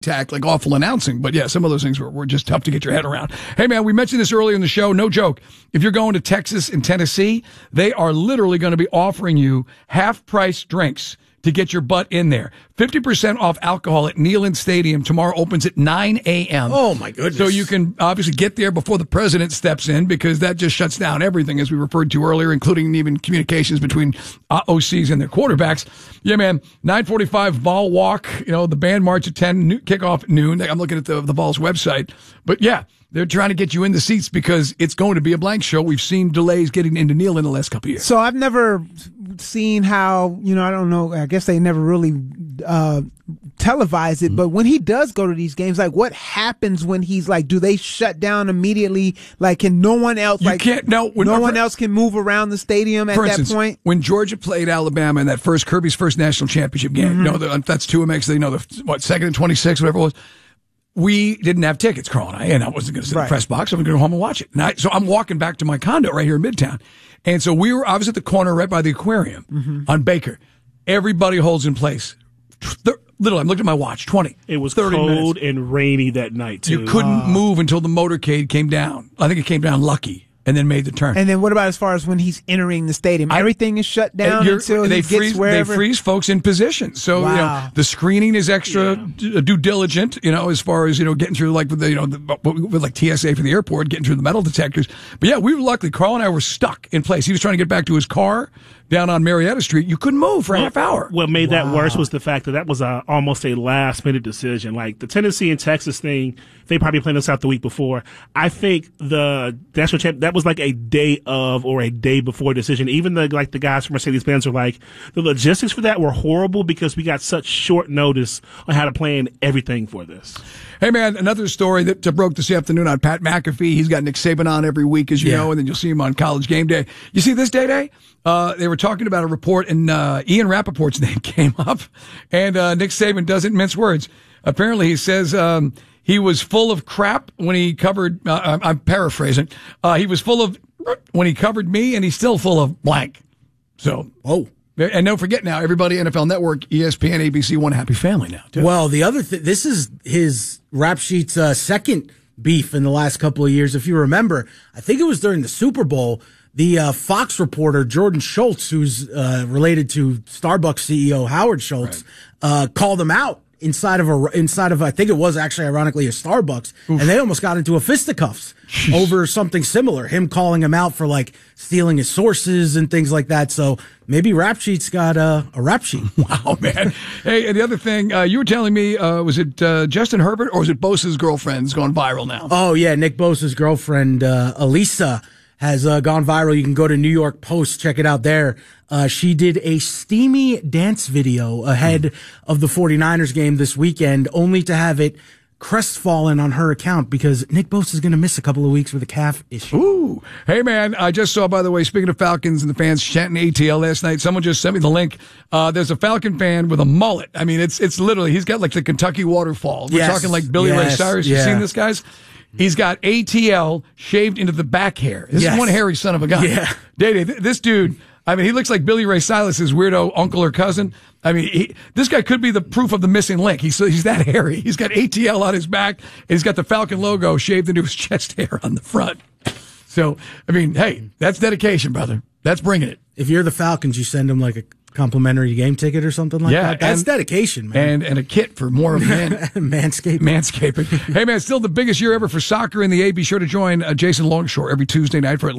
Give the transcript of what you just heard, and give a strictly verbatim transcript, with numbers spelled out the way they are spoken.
tack, like awful announcing. But yeah, some of those things were, were just tough to get your head around. Hey man, we mentioned this earlier in the show. No joke. If you're going to Texas and Tennessee, they are literally going to be offering you half price drinks to get your butt in there. fifty percent off alcohol at Neyland Stadium. Tomorrow opens at nine a.m. Oh, my goodness. So you can obviously get there before the president steps in, because that just shuts down everything, as we referred to earlier, including even communications between uh, O Cs and their quarterbacks. Yeah, man. nine forty-five ball walk. You know, the band march at ten, new, kickoff at noon. I'm looking at the, the Vols website. But yeah, they're trying to get you in the seats because it's going to be a blank show. We've seen delays getting into Neyland in the last couple of years. So I've never seen how, you know, I don't know, I guess they never really uh televised it, mm-hmm. but when he does go to these games, like what happens when he's like, do they shut down immediately? Like, can no one else, you like, can't, no, when, no for, one else can move around the stadium at for that instance, point? When Georgia played Alabama in that first, Kirby's first national championship game, mm-hmm. you know, the, that's two M X, they know the, what, second and twenty-six, whatever it was. We didn't have tickets, Carl and I, and I wasn't going to sit right. in the press box. I was going to go home and watch it. And I, so I'm walking back to my condo right here in Midtown. And so we were, I was at the corner right by the aquarium mm-hmm. on Baker. Everybody holds in place. Literally, I'm looking at my watch, twenty. It was thirty cold minutes. and rainy that night, too. You couldn't uh, move until the motorcade came down. I think it came down lucky. And then made the turn. And then what about as far as when he's entering the stadium? Everything is shut down until they he freeze, gets wherever? They freeze folks in position. So, wow. you know, the screening is extra yeah. due diligent, you know, as far as, you know, getting through like with the, you know, the, with like T S A for the airport, getting through the metal detectors. But yeah, we were luckily, Carl and I were stuck in place. He was trying to get back to his car down on Marietta Street. You couldn't move for well, a half hour. What made wow. that worse was the fact that that was a, almost a last minute decision. Like the Tennessee and Texas thing, they probably planned this out the week before. I think the national champ, that was like a day of or a day before decision. Even the like the guys from Mercedes-Benz are like, the logistics for that were horrible because we got such short notice on how to plan everything for this. Hey, man, another story that uh, broke this afternoon on Pat McAfee. He's got Nick Saban on every week, as you yeah. know, and then you'll see him on College Game Day. You see this, Day-Day? Uh, they were talking about a report, and uh, Ian Rappaport's name came up, and uh, Nick Saban doesn't mince words. Apparently, he says um, he was full of crap when he covered, uh, I'm paraphrasing, uh, he was full of when he covered me, and he's still full of blank. So, oh. And don't forget now, everybody, N F L Network, E S P N, A B C, one happy family now, too. Well, the other thing, this is his Rap Sheet's uh, second beef in the last couple of years. If you remember, I think it was during the Super Bowl, the uh, Fox reporter, Jordan Schultz, who's uh, related to Starbucks C E O Howard Schultz, right. uh, called him out inside of a, inside of, I think it was actually ironically a Starbucks, Oof. and they almost got into a fisticuffs over something similar, him calling him out for like stealing his sources and things like that. So maybe Rap Sheet's got uh, a rap sheet. Wow, man. Hey, and the other thing, uh, you were telling me, uh, was it uh, Justin Herbert or was it Bosa's girlfriend's going viral now? Oh, yeah, Nick Bosa's girlfriend, uh, Elisa, has uh, gone viral. You can go to New York Post, check it out there. Uh, she did a steamy dance video ahead mm. of the 49ers game this weekend, only to have it crestfallen on her account because Nick Bosa is going to miss a couple of weeks with a calf issue. Ooh. Hey, man, I just saw, by the way, speaking of Falcons and the fans chanting A T L last night, someone just sent me the link. Uh, there's a Falcon fan with a mullet. I mean, it's it's literally, he's got like the Kentucky waterfall. We're yes. talking like Billy yes. Ray Cyrus. Yeah. You seen this, guys? He's got A T L shaved into the back hair. This yes. is one hairy son of a gun. Yeah. Day-Day, this dude, I mean, he looks like Billy Ray Cyrus's weirdo uncle or cousin. I mean, he, this guy could be the proof of the missing link. He's he's that hairy. He's got A T L on his back, and he's got the Falcon logo shaved into his chest hair on the front. So, I mean, hey, that's dedication, brother. That's bringing it. If you're the Falcons, you send them like a complimentary game ticket or something like yeah, that. That's and, dedication, man. And and a kit for more of man, manscaping. Manscaping. Hey, man, still the biggest year ever for soccer in the A. Be sure to join uh, Jason Longshore every Tuesday night for Atlanta.